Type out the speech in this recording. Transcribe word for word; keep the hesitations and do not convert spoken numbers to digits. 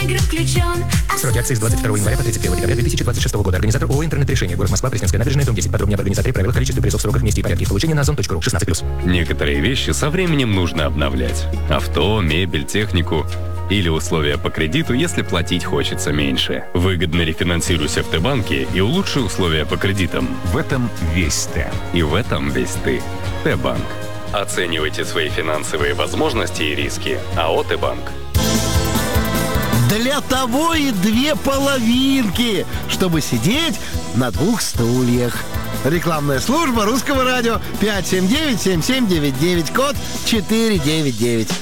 игры включен. Срок акции с двадцать второго января по тридцать первое декабря две тысячи двадцать шестого года. Организатор ООО «Интернет-решение». Город Москва, Пресненская набережная, дом десять. Подробнее об организаторе, правилах, количестве призов, сроках, месте и порядке их получения на озон точка ру. шестнадцать плюс. Некоторые вещи со временем нужно обновлять. Авто, мебель, технику. Или условия по кредиту, если платить хочется меньше. Выгодно рефинансируйся в Т-банке и улучши условия по кредитам. В этом весь Т. И в этом весь ты. Т-банк. Оценивайте свои финансовые возможности и риски. АО «Т-банк». Для того и две половинки, чтобы сидеть на двух стульях. Рекламная служба Русского радио. Пять семь девять семь семь девять девять, код четыре девять девять.